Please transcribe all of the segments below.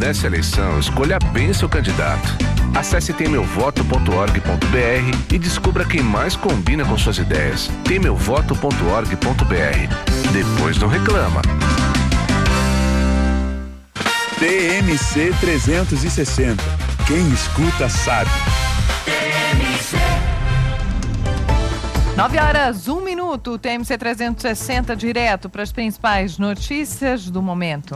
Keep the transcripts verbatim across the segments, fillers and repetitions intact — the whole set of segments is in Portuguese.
Nessa eleição, escolha bem seu candidato. Acesse tem meu voto ponto org ponto br e descubra quem mais combina com suas ideias. tem meu voto ponto org ponto br. Depois não reclama. T M C trezentos e sessenta. Quem escuta sabe. nove horas, um minuto. T M C trezentos e sessenta, direto para as principais notícias do momento.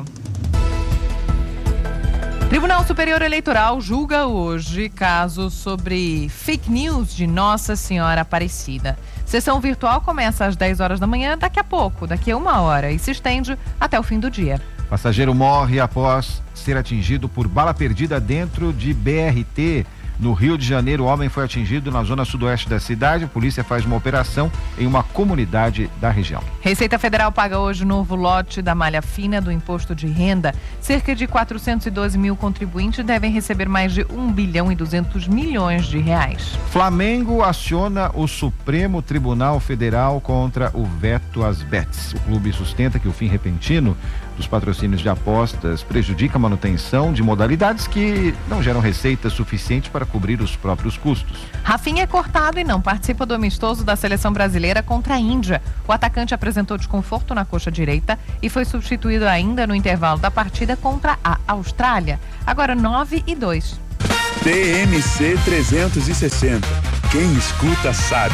Tribunal Superior Eleitoral julga hoje caso sobre fake news de Nossa Senhora Aparecida. Sessão virtual começa às dez horas da manhã, daqui a pouco, daqui a uma hora, e se estende até o fim do dia. Passageiro morre após ser atingido por bala perdida dentro de B R T. No Rio de Janeiro, o homem foi atingido na zona sudoeste da cidade. A polícia faz uma operação em uma comunidade da região. Receita Federal paga hoje o novo lote da malha fina do imposto de renda. Cerca de quatrocentos e doze mil contribuintes devem receber mais de um bilhão e duzentos milhões de reais. Flamengo aciona o Supremo Tribunal Federal contra o veto às bets. O clube sustenta que o fim repentino dos patrocínios de apostas prejudica a manutenção de modalidades que não geram receita suficiente para cobrir os próprios custos. Rafinha é cortado e não participa do amistoso da seleção brasileira contra a Índia. O atacante apresentou desconforto na coxa direita e foi substituído ainda no intervalo da partida contra a Austrália. Agora nove e dois. T M C trezentos e sessenta. Quem escuta sabe.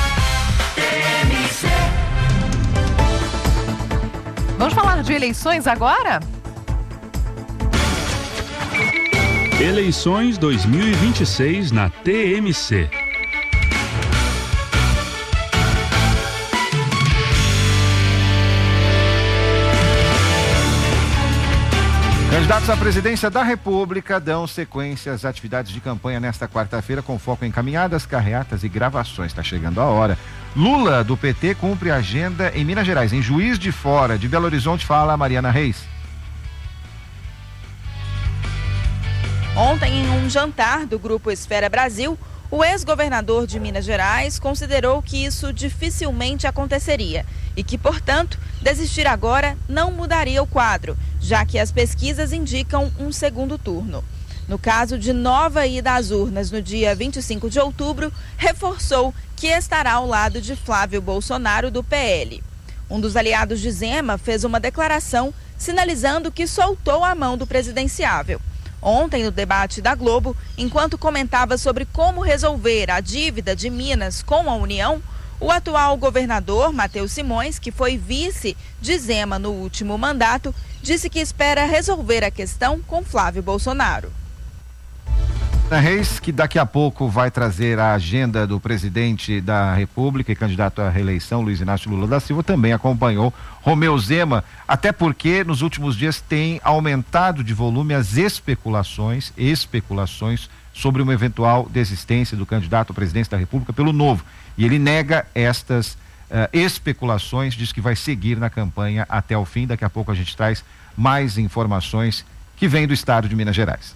Vamos falar de eleições agora? Eleições dois mil e vinte e seis na T M C. Candidatos à presidência da República dão sequência às atividades de campanha nesta quarta-feira com foco em caminhadas, carreatas e gravações. Está chegando a hora. Lula, do P T, cumpre agenda em Minas Gerais. Em Juiz de Fora, de Belo Horizonte, fala a Mariana Reis. Ontem, em um jantar do Grupo Esfera Brasil, o ex-governador de Minas Gerais considerou que isso dificilmente aconteceria e que, portanto, desistir agora não mudaria o quadro, já que as pesquisas indicam um segundo turno. No caso de nova ida às urnas no dia vinte e cinco de outubro, reforçou que estará ao lado de Flávio Bolsonaro, do P L. Um dos aliados de Zema fez uma declaração sinalizando que soltou a mão do presidenciável. Ontem, no debate da Globo, enquanto comentava sobre como resolver a dívida de Minas com a União, o atual governador, Matheus Simões, que foi vice de Zema no último mandato, disse que espera resolver a questão com Flávio Bolsonaro. A Reis, que daqui a pouco vai trazer a agenda do presidente da República e candidato à reeleição, Luiz Inácio Lula da Silva, também acompanhou Romeu Zema, até porque nos últimos dias tem aumentado de volume as especulações, especulações sobre uma eventual desistência do candidato à presidência da República pelo Novo. E ele nega estas uh, especulações, diz que vai seguir na campanha até o fim. Daqui a pouco a gente traz mais informações que vêm do estado de Minas Gerais.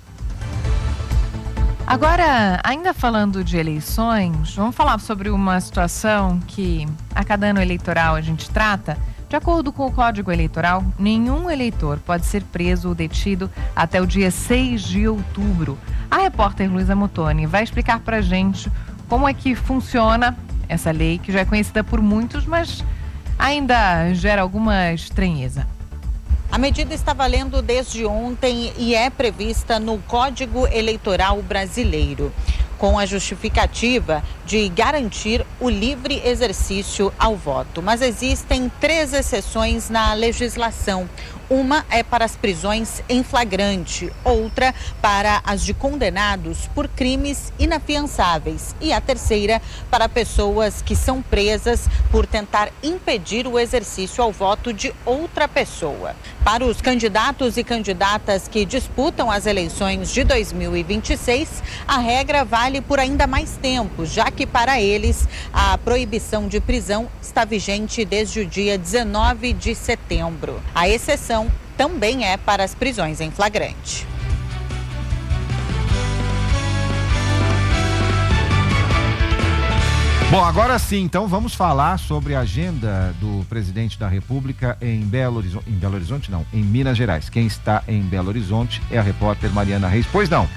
Agora, ainda falando de eleições, vamos falar sobre uma situação que a cada ano eleitoral a gente trata. De acordo com o Código Eleitoral, nenhum eleitor pode ser preso ou detido até o dia seis de outubro. A repórter Luísa Motoni vai explicar pra gente como é que funciona essa lei, que já é conhecida por muitos, mas ainda gera alguma estranheza. A medida está valendo desde ontem e é prevista no Código Eleitoral Brasileiro, com a justificativa de garantir o livre exercício ao voto. Mas existem três exceções na legislação. Uma é para as prisões em flagrante, outra para as de condenados por crimes inafiançáveis e a terceira para pessoas que são presas por tentar impedir o exercício ao voto de outra pessoa. Para os candidatos e candidatas que disputam as eleições de dois mil e vinte e seis, a regra vale por ainda mais tempo, já que para eles a proibição de prisão está vigente desde o dia dezenove de setembro. A exceção também é para as prisões em flagrante. Bom, agora sim, então vamos falar sobre a agenda do presidente da República em Belo Horizonte, em Belo Horizonte não, em Minas Gerais. Quem está em Belo Horizonte é a repórter Mariana Reis. Pois não?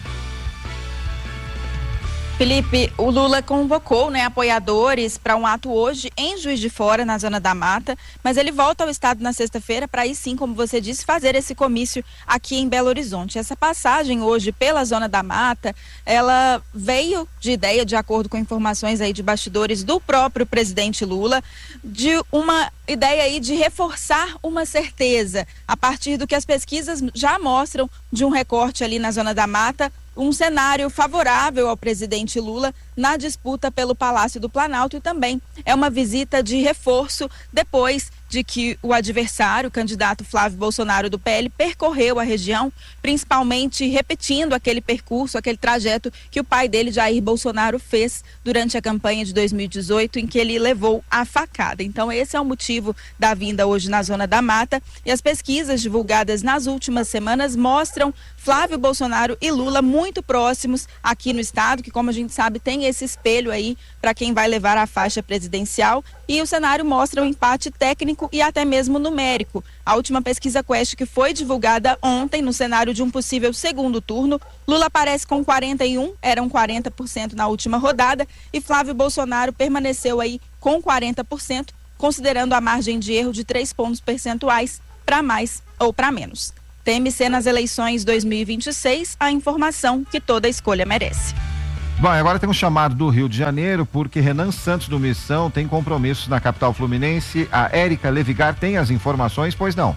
Felipe, o Lula convocou, né, apoiadores para um ato hoje em Juiz de Fora, na Zona da Mata, mas ele volta ao estado na sexta-feira para aí sim, como você disse, fazer esse comício aqui em Belo Horizonte. Essa passagem hoje pela Zona da Mata, ela veio de ideia, de acordo com informações aí de bastidores do próprio presidente Lula, de uma ideia aí de reforçar uma certeza, a partir do que as pesquisas já mostram de um recorte ali na Zona da Mata, um cenário favorável ao presidente Lula na disputa pelo Palácio do Planalto, e também é uma visita de reforço depois de que o adversário, o candidato Flávio Bolsonaro do P L, percorreu a região, principalmente repetindo aquele percurso, aquele trajeto que o pai dele, Jair Bolsonaro, fez durante a campanha de dois mil e dezoito, em que ele levou a facada. Então esse é o motivo da vinda hoje na Zona da Mata, e as pesquisas divulgadas nas últimas semanas mostram Flávio Bolsonaro e Lula muito próximos aqui no estado, que, como a gente sabe, tem esse espelho aí para quem vai levar a faixa presidencial, e o cenário mostra um empate técnico e até mesmo numérico. A última pesquisa Quest, que foi divulgada ontem no cenário de um possível segundo turno, Lula aparece com quarenta e um, eram quarenta por cento na última rodada, e Flávio Bolsonaro permaneceu aí com quarenta por cento, considerando a margem de erro de três pontos percentuais para mais ou para menos. T M C nas eleições dois mil e vinte e seis, a informação que toda escolha merece. Bom, agora tem um chamado do Rio de Janeiro, porque Renan Santos do Missão tem compromissos na capital fluminense. A Érica Levigar tem as informações, pois não?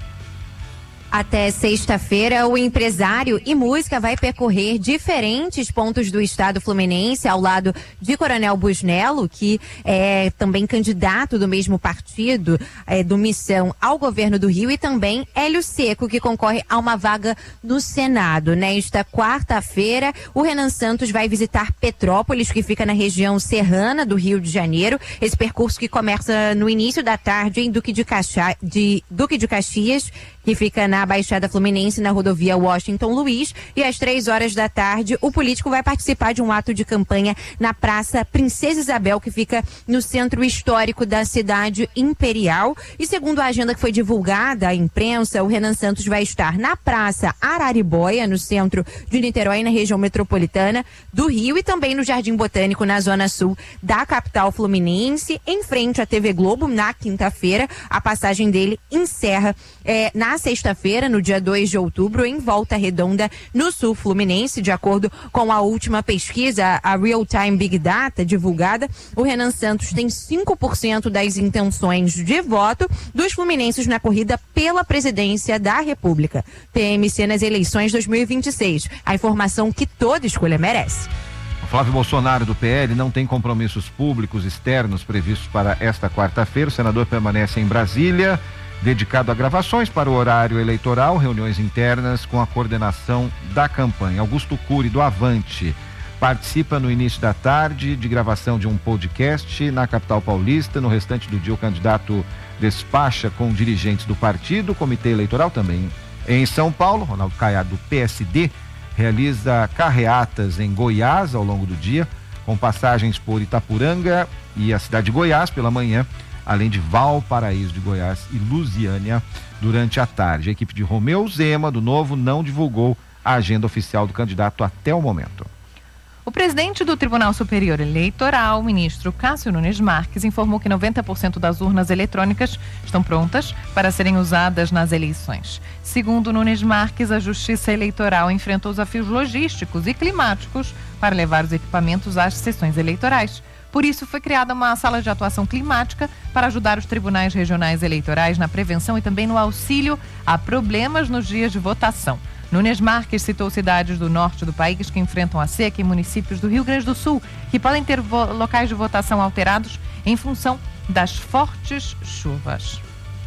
Até sexta-feira, o empresário e música vai percorrer diferentes pontos do estado fluminense, ao lado de Coronel Busnello, que é também candidato do mesmo partido, é, do Missão ao governo do Rio, e também Hélio Seco, que concorre a uma vaga no Senado. Nesta quarta-feira, o Renan Santos vai visitar Petrópolis, que fica na região serrana do Rio de Janeiro. Esse percurso que começa no início da tarde em Duque de, Caxa... de... Duque de Caxias, que fica na Baixada Fluminense, na rodovia Washington Luiz, e às três horas da tarde o político vai participar de um ato de campanha na Praça Princesa Isabel, que fica no centro histórico da cidade imperial. E segundo a agenda que foi divulgada à imprensa, o Renan Santos vai estar na Praça Araribóia, no centro de Niterói, na região metropolitana do Rio, e também no Jardim Botânico, na zona sul da capital fluminense, em frente à T V Globo, na quinta-feira. A passagem dele encerra é, na sexta-feira, no dia dois de outubro, em Volta Redonda, no sul fluminense. De acordo com a última pesquisa, a Real Time Big Data divulgada, o Renan Santos tem cinco por cento das intenções de voto dos fluminenses na corrida pela presidência da República. T M C nas eleições dois mil e vinte e seis. A informação que toda escolha merece. Flávio Bolsonaro do P L não tem compromissos públicos externos previstos para esta quarta-feira. O senador permanece em Brasília, dedicado a gravações para o horário eleitoral, reuniões internas com a coordenação da campanha. Augusto Cury, do Avante, participa no início da tarde de gravação de um podcast na capital paulista. No restante do dia, o candidato despacha com dirigentes do partido. O comitê eleitoral também em São Paulo. Ronaldo Caiado, do P S D, realiza carreatas em Goiás ao longo do dia, com passagens por Itapuranga e a cidade de Goiás pela manhã, além de Valparaíso de Goiás e Lusiânia durante a tarde. A equipe de Romeu Zema, do Novo, não divulgou a agenda oficial do candidato até o momento. O presidente do Tribunal Superior Eleitoral, o ministro Cássio Nunes Marques, informou que noventa por cento das urnas eletrônicas estão prontas para serem usadas nas eleições. Segundo Nunes Marques, a Justiça Eleitoral enfrentou desafios logísticos e climáticos para levar os equipamentos às sessões eleitorais. Por isso, foi criada uma sala de atuação climática para ajudar os tribunais regionais eleitorais na prevenção e também no auxílio a problemas nos dias de votação. Nunes Marques citou cidades do norte do país que enfrentam a seca e municípios do Rio Grande do Sul que podem ter vo- locais de votação alterados em função das fortes chuvas.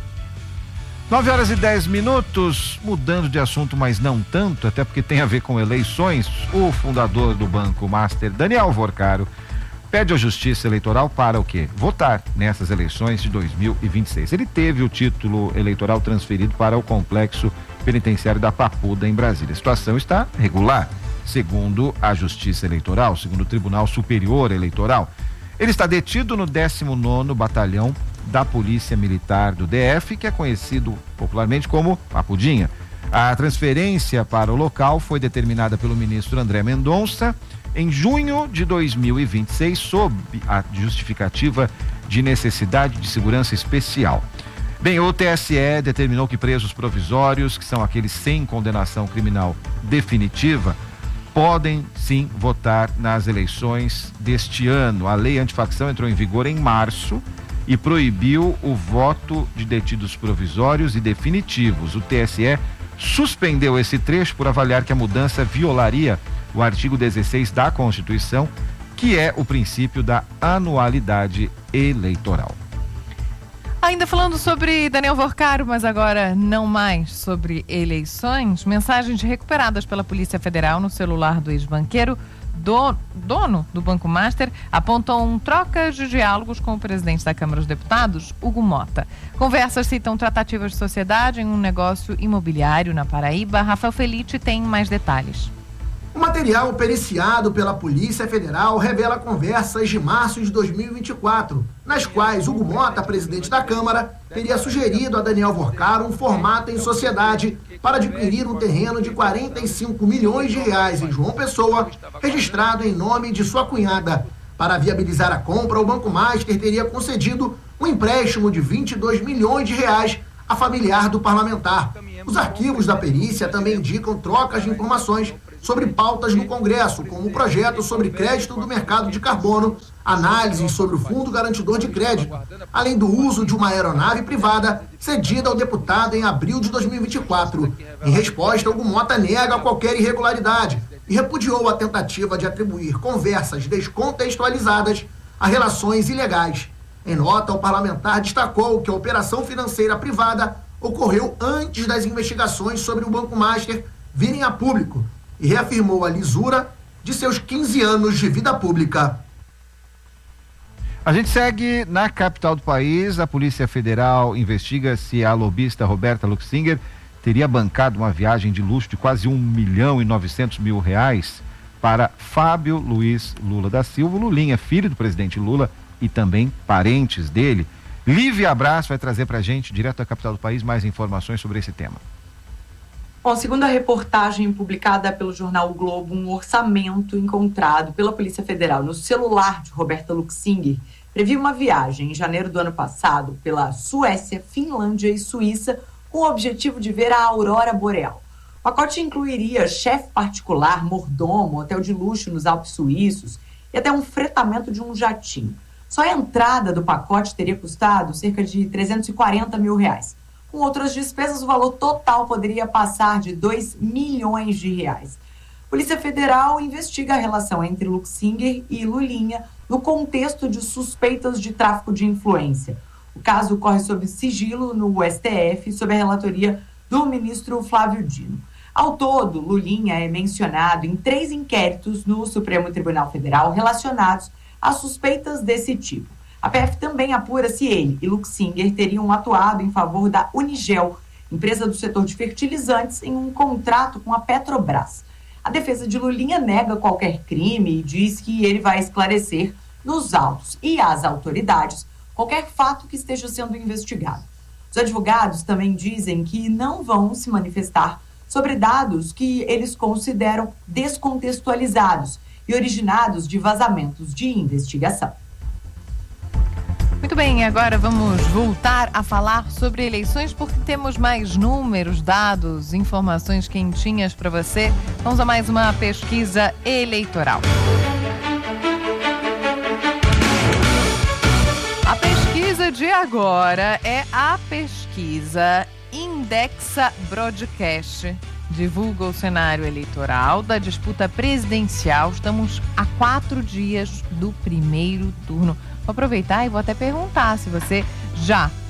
nove horas e dez minutos, mudando de assunto, mas não tanto, até porque tem a ver com eleições. O fundador do Banco Master, Daniel Vorcaro, pede à Justiça Eleitoral para o quê? Votar nessas eleições de dois mil e vinte e seis. Ele teve o título eleitoral transferido para o complexo penitenciário da Papuda, em Brasília. A situação está regular, segundo a Justiça Eleitoral, segundo o Tribunal Superior Eleitoral. Ele está detido no décimo nono Batalhão da Polícia Militar do D F, que é conhecido popularmente como Papudinha. A transferência para o local foi determinada pelo ministro André Mendonça em junho de dois mil e vinte e seis, sob a justificativa de necessidade de segurança especial. Bem, o T S E determinou que presos provisórios, que são aqueles sem condenação criminal definitiva, podem sim votar nas eleições deste ano. A lei antifacção entrou em vigor em março e proibiu o voto de detidos provisórios e definitivos. O T S E suspendeu esse trecho por avaliar que a mudança violaria o artigo dezesseis da Constituição, que é o princípio da anualidade eleitoral. Ainda falando sobre Daniel Vorcaro, mas agora não mais sobre eleições, mensagens recuperadas pela Polícia Federal no celular do ex-banqueiro, do, dono do Banco Master, apontam trocas de diálogos com o presidente da Câmara dos Deputados, Hugo Mota. Conversas citam tratativas de sociedade em um negócio imobiliário na Paraíba. Rafael Felice tem mais detalhes. O material periciado pela Polícia Federal revela conversas de março de dois mil e vinte e quatro, nas quais Hugo Mota, presidente da Câmara, teria sugerido a Daniel Vorcaro um formato em sociedade para adquirir um terreno de quarenta e cinco milhões de reais em João Pessoa, registrado em nome de sua cunhada. Para viabilizar a compra, o Banco Master teria concedido um empréstimo de vinte e dois milhões de reais a familiar do parlamentar. Os arquivos da perícia também indicam trocas de informações sobre pautas no Congresso, como o projeto sobre crédito do mercado de carbono, análises sobre o Fundo Garantidor de Crédito, além do uso de uma aeronave privada cedida ao deputado em abril de dois mil e vinte e quatro. Em resposta, Hugo Mota nega qualquer irregularidade e repudiou a tentativa de atribuir conversas descontextualizadas a relações ilegais. Em nota, o parlamentar destacou que a operação financeira privada ocorreu antes das investigações sobre o Banco Master virem a público, e reafirmou a lisura de seus quinze anos de vida pública. A gente segue na capital do país. A Polícia Federal investiga se a lobista Roberta Luxinger teria bancado uma viagem de luxo de quase um milhão e novecentos mil reais para Fábio Luiz Lula da Silva, Lulinha, filho do presidente Lula e também parentes dele. Lívia Abraço vai trazer pra gente, direto da capital do país, mais informações sobre esse tema. Bom, segundo a reportagem publicada pelo jornal o Globo, um orçamento encontrado pela Polícia Federal no celular de Roberta Luxinger previa uma viagem em janeiro do ano passado pela Suécia, Finlândia e Suíça com o objetivo de ver a aurora boreal. O pacote incluiria chefe particular, mordomo, hotel de luxo nos Alpes suíços e até um fretamento de um jatinho. Só a entrada do pacote teria custado cerca de trezentos e quarenta mil reais. Com outras despesas, o valor total poderia passar de dois milhões de reais. A Polícia Federal investiga a relação entre Luxinger e Lulinha no contexto de suspeitas de tráfico de influência. O caso corre sob sigilo no S T F, sob a relatoria do ministro Flávio Dino. Ao todo, Lulinha é mencionado em três inquéritos no Supremo Tribunal Federal relacionados a suspeitas desse tipo. A P F também apura se ele e Luxinger teriam atuado em favor da Unigel, empresa do setor de fertilizantes, em um contrato com a Petrobras. A defesa de Lulinha nega qualquer crime e diz que ele vai esclarecer nos autos e às autoridades qualquer fato que esteja sendo investigado. Os advogados também dizem que não vão se manifestar sobre dados que eles consideram descontextualizados e originados de vazamentos de investigação. Muito bem, agora vamos voltar a falar sobre eleições porque temos mais números, dados, informações quentinhas para você. Vamos a mais uma pesquisa eleitoral. A pesquisa de agora é a pesquisa Indexa Broadcast. Divulga o cenário eleitoral da disputa presidencial. Estamos a quatro dias do primeiro turno. Vou aproveitar e vou até perguntar se você já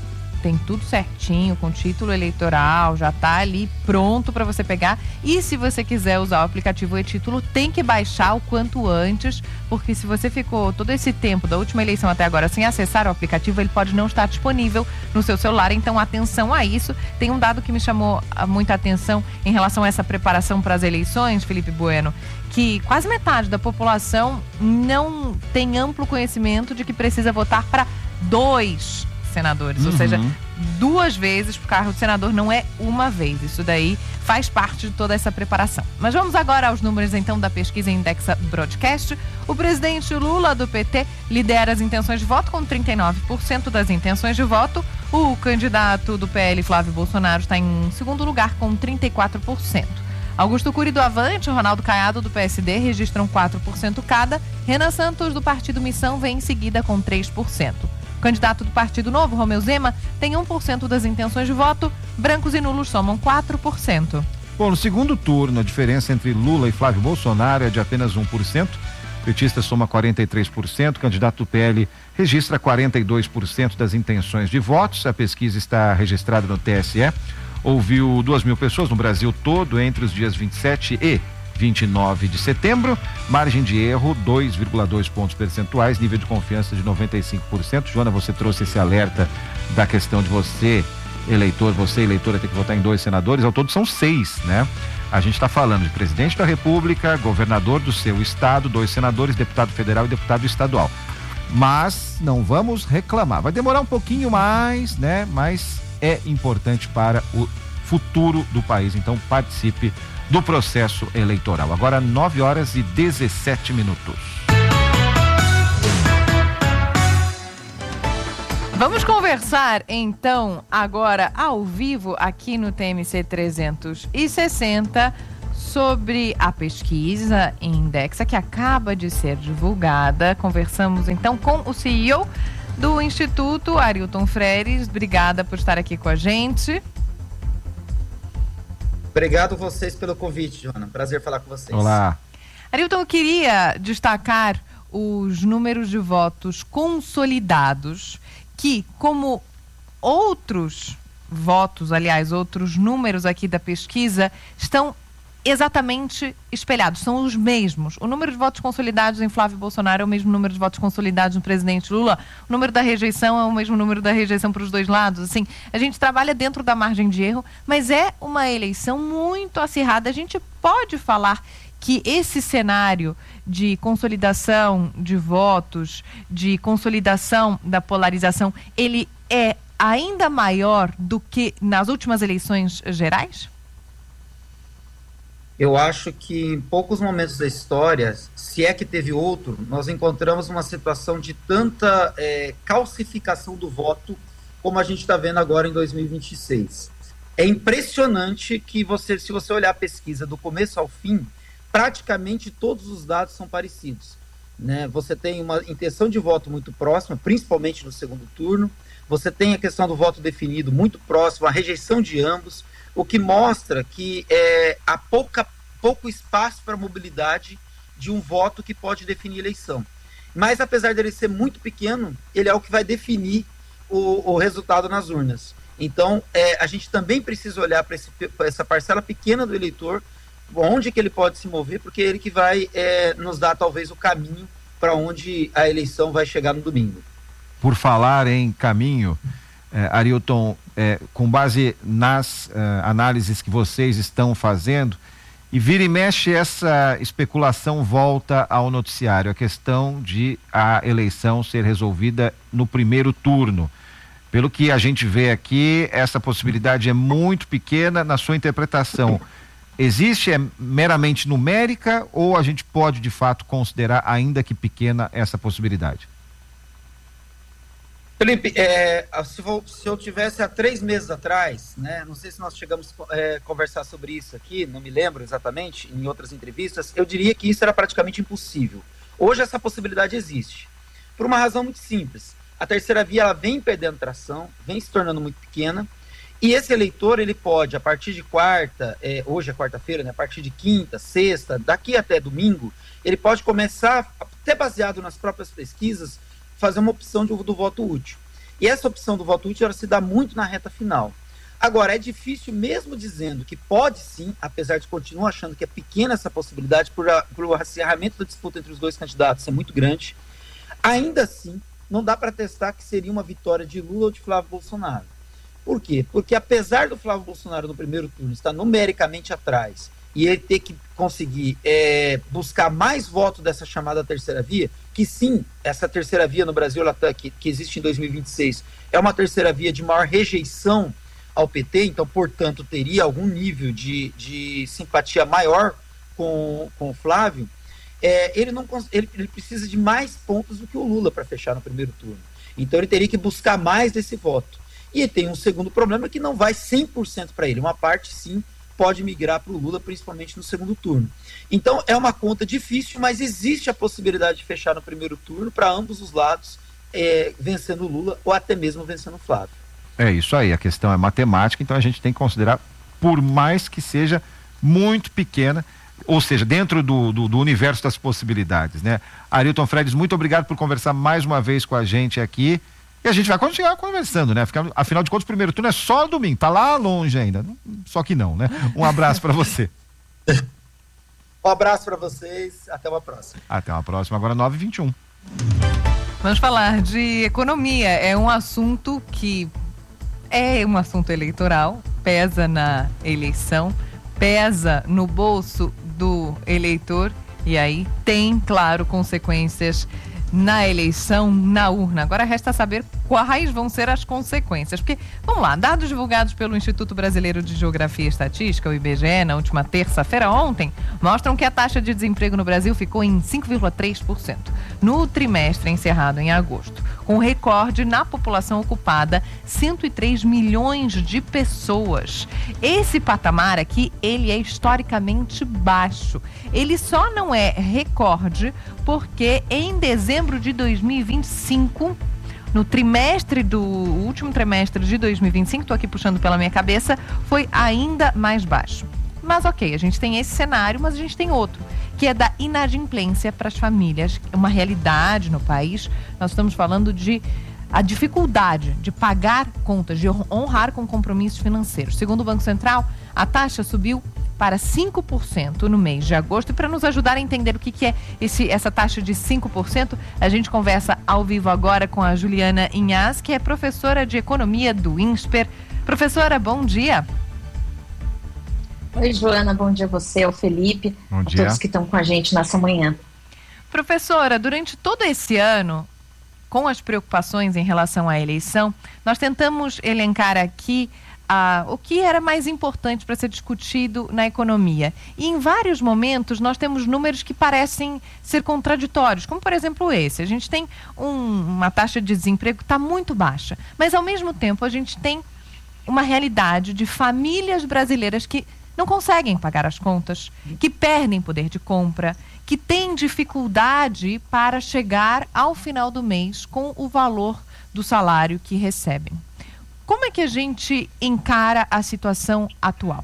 tem tudo certinho, com título eleitoral, já tá ali pronto para você pegar. E se você quiser usar o aplicativo e-título, tem que baixar o quanto antes, porque se você ficou todo esse tempo da última eleição até agora sem acessar o aplicativo, ele pode não estar disponível no seu celular. Então, atenção a isso. Tem um dado que me chamou muita atenção em relação a essa preparação para as eleições, Felipe Bueno, que quase metade da população não tem amplo conhecimento de que precisa votar para dois senadores, uhum. ou seja, duas vezes para o cargo de senador, não é uma vez. Isso daí faz parte de toda essa preparação. Mas vamos agora aos números então da pesquisa Indexa Broadcast. O presidente Lula do P T lidera as intenções de voto com trinta e nove por cento das intenções de voto. O candidato do P L, Flávio Bolsonaro, está em segundo lugar com trinta e quatro por cento. Augusto Cury do Avante e Ronaldo Caiado do P S D registram quatro por cento cada. Renan Santos do Partido Missão vem em seguida com três por cento. O candidato do Partido Novo, Romeu Zema, tem um por cento das intenções de voto. Brancos e nulos somam quatro por cento. Bom, no segundo turno, a diferença entre Lula e Flávio Bolsonaro é de apenas um por cento. O petista soma quarenta e três por cento. O candidato do P L registra quarenta e dois por cento das intenções de votos. A pesquisa está registrada no T S E. Ouviu duas mil pessoas no Brasil todo entre os dias vinte e sete e vinte e nove de setembro, margem de erro dois vírgula dois pontos percentuais, nível de confiança de noventa e cinco por cento. Joana, você trouxe esse alerta da questão de você, eleitor, você eleitora ter que votar em dois senadores, ao todo são seis, né? A gente está falando de presidente da República, governador do seu estado, dois senadores, deputado federal e deputado estadual. Mas não vamos reclamar, vai demorar um pouquinho mais, né? Mas é importante para o futuro do país, então participe do processo eleitoral. Agora nove horas e dezessete minutos. Vamos conversar então agora ao vivo aqui no T M C trezentos e sessenta sobre a pesquisa Indexa que acaba de ser divulgada. Conversamos então com o C E O do Instituto, Arilton Freires. Obrigada por estar aqui com a gente. Obrigado vocês pelo convite, Joana. Prazer falar com vocês. Olá. Arilton, eu queria destacar os números de votos consolidados que, como outros votos, aliás, outros números aqui da pesquisa, estão exatamente espelhados, são os mesmos. O número de votos consolidados em Flávio Bolsonaro é o mesmo número de votos consolidados no presidente Lula. O número da rejeição é o mesmo número da rejeição para os dois lados. Assim, a gente trabalha dentro da margem de erro, mas é uma eleição muito acirrada. A gente pode falar que esse cenário de consolidação de votos, de consolidação da polarização, ele é ainda maior do que nas últimas eleições gerais? Eu acho que em poucos momentos da história, se é que teve outro, nós encontramos uma situação de tanta é, calcificação do voto como a gente está vendo agora em dois mil e vinte e seis. É impressionante que você, se você olhar a pesquisa do começo ao fim, praticamente todos os dados são parecidos, né? Você tem uma intenção de voto muito próxima, principalmente no segundo turno. Você tem a questão do voto definido muito próximo, a rejeição de ambos, o que mostra que é, há pouca, pouco espaço para mobilidade de um voto que pode definir a eleição. Mas, apesar dele ser muito pequeno, ele é o que vai definir o, o resultado nas urnas. Então, é, a gente também precisa olhar para essa parcela pequena do eleitor, onde que ele pode se mover, porque é ele que vai é, nos dar, talvez, o caminho para onde a eleição vai chegar no domingo. Por falar em caminho, eh, Arilton, eh, com base nas eh, análises que vocês estão fazendo, e vira e mexe essa especulação volta ao noticiário, a questão de a eleição ser resolvida no primeiro turno. Pelo que a gente vê aqui, essa possibilidade é muito pequena. Na sua interpretação, existe, é meramente numérica, ou a gente pode de fato considerar, ainda que pequena, essa possibilidade? Felipe, é, se, for, se eu tivesse há três meses atrás, né, não sei se nós chegamos a é, conversar sobre isso aqui, não me lembro exatamente, em outras entrevistas, eu diria que isso era praticamente impossível. Hoje essa possibilidade existe, por uma razão muito simples. A terceira via ela vem perdendo tração, vem se tornando muito pequena, e esse eleitor ele pode, a partir de quarta, é, hoje é quarta-feira, né, a partir de quinta, sexta, daqui até domingo, ele pode começar, até baseado nas próprias pesquisas, fazer uma opção de, do voto útil. E essa opção do voto útil ela se dá muito na reta final. Agora, é difícil, mesmo dizendo que pode sim, apesar de continuar achando que é pequena essa possibilidade, por, a, por o acirramento da disputa entre os dois candidatos ser muito grande, ainda assim, não dá para testar que seria uma vitória de Lula ou de Flávio Bolsonaro. Por quê? Porque apesar do Flávio Bolsonaro no primeiro turno estar numericamente atrás e ele ter que conseguir é, buscar mais votos dessa chamada terceira via, que sim, essa terceira via no Brasil, ela tá, que, que existe em dois mil e vinte e seis, é uma terceira via de maior rejeição ao P T, então, portanto, teria algum nível de, de simpatia maior com, com o Flávio, é, ele, não, ele, ele precisa de mais pontos do que o Lula para fechar no primeiro turno. Então, ele teria que buscar mais desse voto. E tem um segundo problema que não vai cem por cento para ele. Uma parte, sim, pode migrar para o Lula, principalmente no segundo turno. Então, é uma conta difícil, mas existe a possibilidade de fechar no primeiro turno para ambos os lados, é, vencendo o Lula ou até mesmo vencendo o Flávio. É isso aí, a questão é matemática, então a gente tem que considerar, por mais que seja muito pequena, ou seja, dentro do, do, do universo das possibilidades, né? Arilton Fredes, muito obrigado por conversar mais uma vez com a gente aqui. E a gente vai continuar conversando, né? Afinal de contas, o primeiro turno é só domingo, tá lá longe ainda. Só que não, né? Um abraço para você. Um abraço para vocês, até uma próxima. Até uma próxima, agora nove e vinte e um. Vamos falar de economia. É um assunto que é um assunto eleitoral, pesa na eleição, pesa no bolso do eleitor e aí tem, claro, consequências na eleição, na urna. Agora resta saber quais vão ser as consequências. Porque, vamos lá, dados divulgados pelo Instituto Brasileiro de Geografia e Estatística, o I B G E, na última terça-feira, ontem, mostram que a taxa de desemprego no Brasil ficou em cinco vírgula três por cento no trimestre encerrado em agosto, com recorde na população ocupada, cento e três milhões de pessoas. Esse patamar aqui, ele é historicamente baixo. Ele só não é recorde porque em dezembro de dois mil e vinte e cinco, no trimestre do o último trimestre de dois mil e vinte e cinco, estou aqui puxando pela minha cabeça, foi ainda mais baixo. Mas ok, a gente tem esse cenário, mas a gente tem outro, que é da inadimplência para as famílias, uma realidade no país. Nós estamos falando de a dificuldade de pagar contas, de honrar com compromissos financeiros. Segundo o Banco Central, a taxa subiu para cinco por cento no mês de agosto. E para nos ajudar a entender o que, que é esse, essa taxa de cinco por cento, a gente conversa ao vivo agora com a Juliana Inhas, que é professora de economia do INSPER. Professora, bom dia. Oi, Joana, bom dia a você, ao Felipe, bom a dia. Todos que estão com a gente nessa manhã. Professora, durante todo esse ano, com as preocupações em relação à eleição, nós tentamos elencar aqui Ah, o que era mais importante para ser discutido na economia. E em vários momentos nós temos números que parecem ser contraditórios, como por exemplo esse. A gente tem um, uma taxa de desemprego que está muito baixa, mas ao mesmo tempo a gente tem uma realidade de famílias brasileiras que não conseguem pagar as contas, que perdem poder de compra, que têm dificuldade para chegar ao final do mês com o valor do salário que recebem. Como é que a gente encara a situação atual?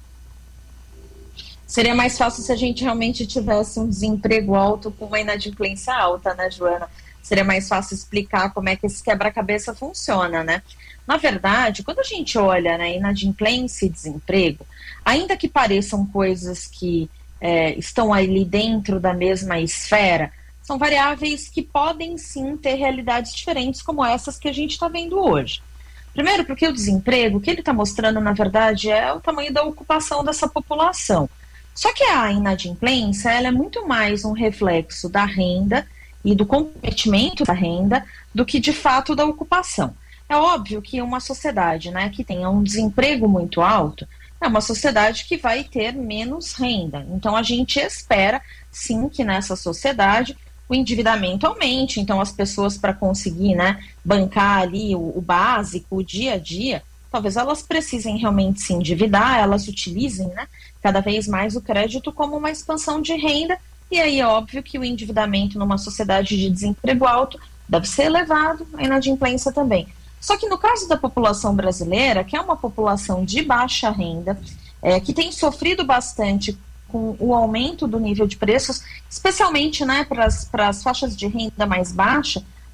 Seria mais fácil se a gente realmente tivesse um desemprego alto com uma inadimplência alta, né, Joana? Seria mais fácil explicar como é que esse quebra-cabeça funciona, né? Na verdade, quando a gente olha, né, inadimplência e desemprego, ainda que pareçam coisas que é, estão ali dentro da mesma esfera, são variáveis que podem sim ter realidades diferentes como essas que a gente está vendo hoje. Primeiro, porque o desemprego, o que ele está mostrando, na verdade, é o tamanho da ocupação dessa população. Só que a inadimplência, ela é muito mais um reflexo da renda e do comprometimento da renda do que, de fato, da ocupação. É óbvio que uma sociedade, né, que tenha um desemprego muito alto é uma sociedade que vai ter menos renda. Então, a gente espera, sim, que nessa sociedade o endividamento aumente, então as pessoas, para conseguir, né, bancar ali o, o básico, o dia a dia, talvez elas precisem realmente se endividar, elas utilizem, né, cada vez mais o crédito como uma expansão de renda, e aí é óbvio que o endividamento numa sociedade de desemprego alto deve ser elevado, a inadimplência também. Só que no caso da população brasileira, que é uma população de baixa renda, é, que tem sofrido bastante com o aumento do nível de preços, especialmente, né, para as faixas de renda mais baixa,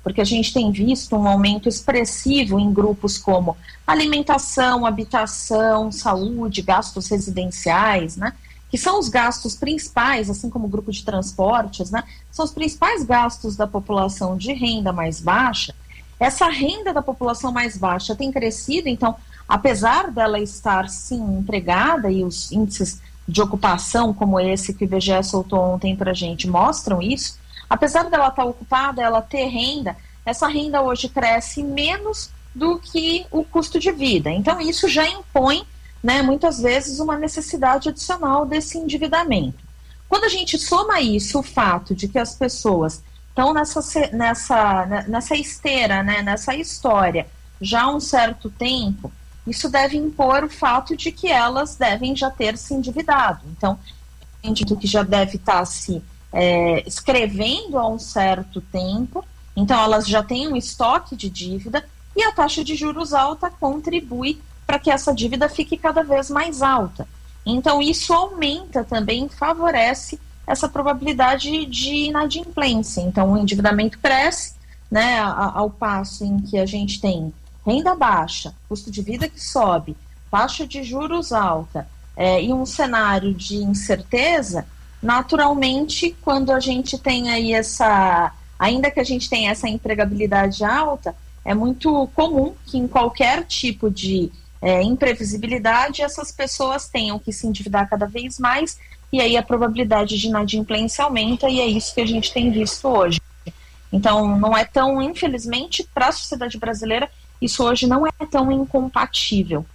porque a gente tem visto um aumento expressivo em grupos como alimentação, habitação, saúde, gastos residenciais, né? Que são os gastos principais, assim como o grupo de transportes, né? São os principais gastos da população de renda mais baixa. Essa renda da população mais baixa tem crescido, então, apesar dela estar, sim, empregada, e os índices de ocupação, como esse que o I B G E soltou ontem para a gente, mostram isso, apesar dela estar ocupada, ela ter renda, essa renda hoje cresce menos do que o custo de vida. Então, isso já impõe, né, muitas vezes, uma necessidade adicional desse endividamento. Quando a gente soma isso, o fato de que as pessoas estão nessa, nessa, nessa esteira, né, nessa história, já há um certo tempo, isso deve impor o fato de que elas devem já ter se endividado. Então, do que já deve estar se é, escrevendo há um certo tempo, então elas já têm um estoque de dívida e a taxa de juros alta contribui para que essa dívida fique cada vez mais alta. Então, isso aumenta também, favorece essa probabilidade de inadimplência. Então, o endividamento cresce, né, ao passo em que a gente tem renda baixa, custo de vida que sobe, taxa de juros alta é, e um cenário de incerteza. Naturalmente, quando a gente tem aí essa, ainda que a gente tenha essa empregabilidade alta, é muito comum que em qualquer tipo de é, imprevisibilidade essas pessoas tenham que se endividar cada vez mais e aí a probabilidade de inadimplência aumenta e é isso que a gente tem visto hoje. Então, não é tão, infelizmente, para a sociedade brasileira, isso hoje não é tão incompatível.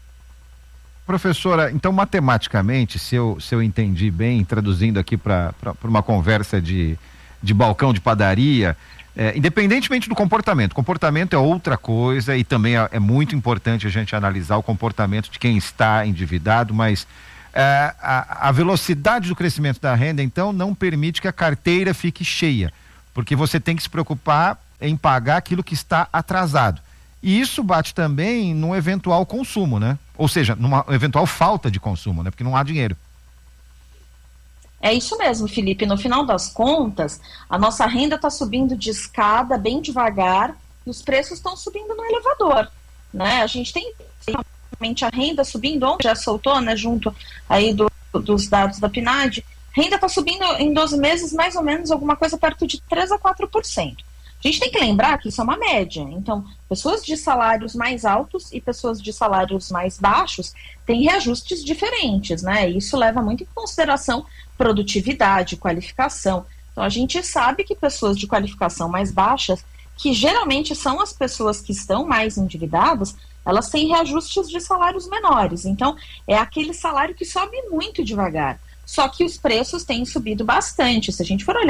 Professora, então matematicamente, se eu, se eu entendi bem, traduzindo aqui para uma conversa de, de balcão de padaria, é, independentemente do comportamento, comportamento é outra coisa e também é, é muito importante a gente analisar o comportamento de quem está endividado, mas é, a, a velocidade do crescimento da renda, então, não permite que a carteira fique cheia, porque você tem que se preocupar em pagar aquilo que está atrasado. E isso bate também num eventual consumo, né? Ou seja, numa eventual falta de consumo, né? Porque não há dinheiro. É isso mesmo, Felipe. No final das contas, a nossa renda está subindo de escada bem devagar e os preços estão subindo no elevador, né? A gente tem realmente a renda subindo, ontem já soltou, né, junto aí do, dos dados da P N A D, renda está subindo em doze meses mais ou menos alguma coisa perto de três a quatro por cento. A gente tem que lembrar que isso é uma média, então pessoas de salários mais altos e pessoas de salários mais baixos têm reajustes diferentes, né? Isso leva muito em consideração produtividade, qualificação. Então a gente sabe que pessoas de qualificação mais baixas, que geralmente são as pessoas que estão mais endividadas, elas têm reajustes de salários menores, então é aquele salário que sobe muito devagar, só que os preços têm subido bastante. Se a gente for olhar